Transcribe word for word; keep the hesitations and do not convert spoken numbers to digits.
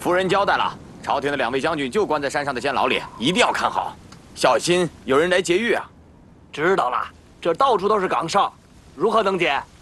夫人交代了，朝廷的两位将军就关在山上的监牢里，一定要看好，小心有人来劫狱啊！ 知道了，这到处都是岗哨，如何能解？